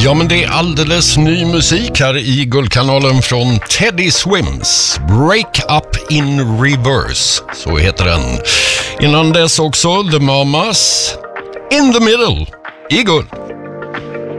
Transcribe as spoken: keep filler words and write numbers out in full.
Ja, men det är alldeles ny musik här i Guldkanalen från Teddy Swims. Break Up in Reverse, så heter den. Innan dess också The Mamas, In the Middle, i Guld.